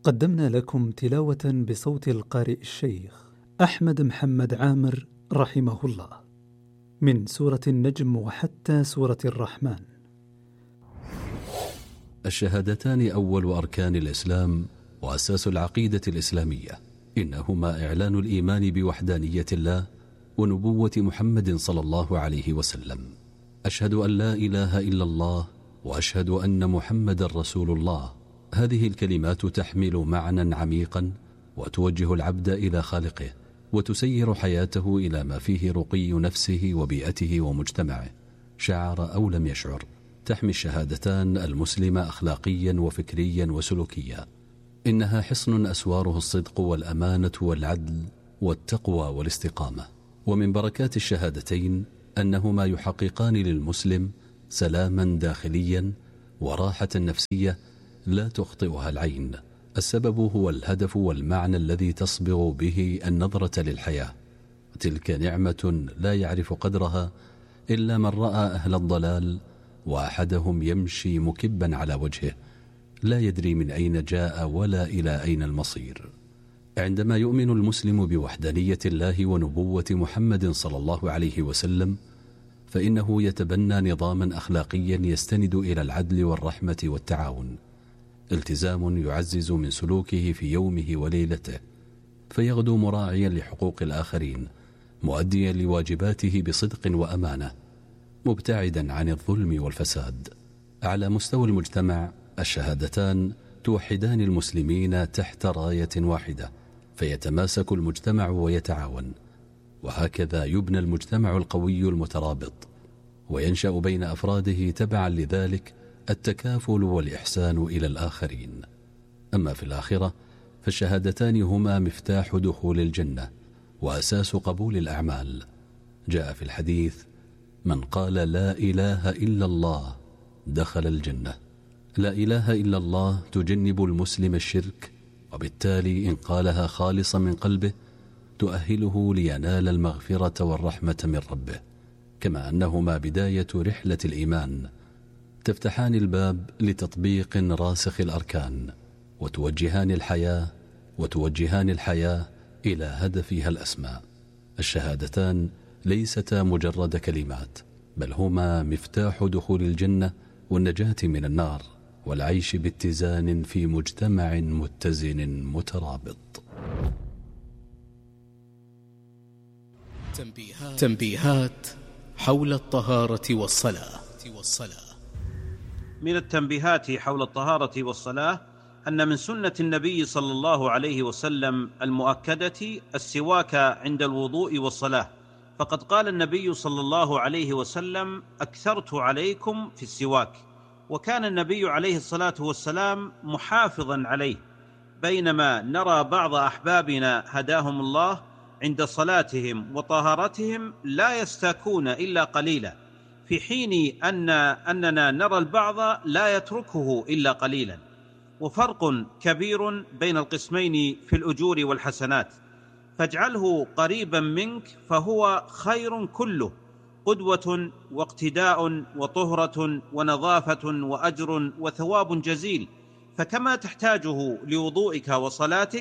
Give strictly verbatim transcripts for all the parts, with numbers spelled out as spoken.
قدمنا لكم تلاوة بصوت القارئ الشيخ أحمد محمد عامر رحمه الله من سورة النجم وحتى سورة الرحمن. الشهادتان أول أركان الإسلام وأساس العقيدة الإسلامية، إنهما إعلان الإيمان بوحدانية الله ونبوة محمد صلى الله عليه وسلم. أشهد أن لا إله إلا الله وأشهد أن محمد رسول الله. هذه الكلمات تحمل معنى عميقا وتوجه العبد إلى خالقه وتسير حياته إلى ما فيه رقي نفسه وبيئته ومجتمعه، شعر أو لم يشعر. تحمي الشهادتان المسلم أخلاقيا وفكريا وسلوكيا. إنها حصن أسواره الصدق والأمانة والعدل والتقوى والاستقامة. ومن بركات الشهادتين أنهما يحققان للمسلم سلاما داخليا وراحة نفسية لا تخطئها العين. السبب هو الهدف والمعنى الذي تصبغ به النظرة للحياة. تلك نعمة لا يعرف قدرها إلا من رأى أهل الضلال، وأحدهم يمشي مكبا على وجهه لا يدري من أين جاء ولا إلى أين المصير. عندما يؤمن المسلم بوحدانية الله ونبوة محمد صلى الله عليه وسلم، فإنه يتبنى نظاما أخلاقيا يستند إلى العدل والرحمة والتعاون، التزام يعزز من سلوكه في يومه وليلته، فيغدو مراعيا لحقوق الآخرين، مؤديا لواجباته بصدق وأمانة، مبتعدا عن الظلم والفساد. على مستوى المجتمع، الشهادتان توحدان المسلمين تحت راية واحدة، فيتماسك المجتمع ويتعاون، وهكذا يبنى المجتمع القوي المترابط، وينشأ بين أفراده تبعا لذلك التكافل والإحسان إلى الآخرين. أما في الآخرة فالشهادتان هما مفتاح دخول الجنة وأساس قبول الأعمال. جاء في الحديث: من قال لا إله إلا الله دخل الجنة. لا إله إلا الله تجنب المسلم الشرك، وبالتالي إن قالها خالصا من قلبه تؤهله لينال المغفرة والرحمة من ربه، كما أنهما بداية رحلة الإيمان، تفتحان الباب لتطبيق راسخ الأركان، وتوجهان الحياة وتوجهان الحياة إلى هدفها الأسمى. الشهادتان ليستا مجرد كلمات، بل هما مفتاح دخول الجنة والنجاة من النار والعيش باتزان في مجتمع متزن مترابط. تنبيهات, تنبيهات حول الطهارة والصلاة. من التنبيهات حول الطهارة والصلاة أن من سنة النبي صلى الله عليه وسلم المؤكدة السواك عند الوضوء والصلاة، فقد قال النبي صلى الله عليه وسلم: أكثرت عليكم في السواك. وكان النبي عليه الصلاة والسلام محافظا عليه، بينما نرى بعض أحبابنا هداهم الله عند صلاتهم وطهارتهم لا يستاكون إلا قليلا، في حين أن أننا نرى البعض لا يتركه إلا قليلا. وفرق كبير بين القسمين في الأجور والحسنات، فاجعله قريبا منك فهو خير كله، قدوة واقتداء وطهرة ونظافة وأجر وثواب جزيل. فكما تحتاجه لوضوئك وصلاتك،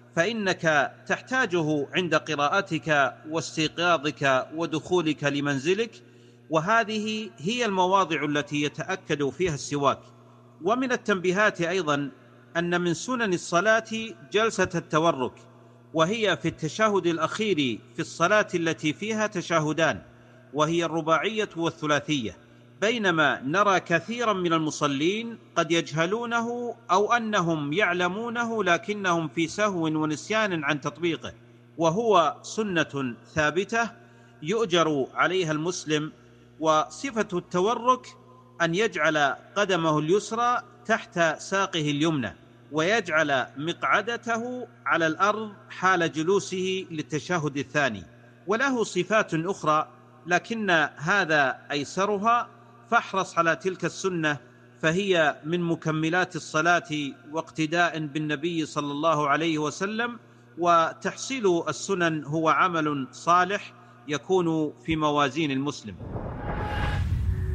فإنك تحتاجه عند قراءتك واستيقاظك ودخولك لمنزلك، وهذه هي المواضع التي يتأكد فيها السواك. ومن التنبيهات أيضا أن من سنن الصلاة جلسة التورك، وهي في التشهد الأخير في الصلاة التي فيها تشهدان، وهي الرباعية والثلاثية، بينما نرى كثيرا من المصلين قد يجهلونه أو أنهم يعلمونه لكنهم في سهو ونسيان عن تطبيقه، وهو سنة ثابتة يؤجر عليها المسلم. وصفة التورك أن يجعل قدمه اليسرى تحت ساقه اليمنى، ويجعل مقعدته على الأرض حال جلوسه للتشهد الثاني. وله صفات أخرى لكن هذا أيسرها، فاحرص على تلك السنة، فهي من مكملات الصلاة واقتداء بالنبي صلى الله عليه وسلم. وتحصيل السنن هو عمل صالح يكون في موازين المسلم.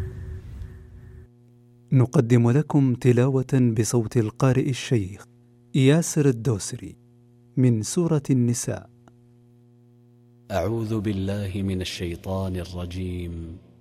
نقدم لكم تلاوة بصوت القارئ الشيخ ياسر الدوسري من سورة النساء. أعوذ بالله من الشيطان الرجيم.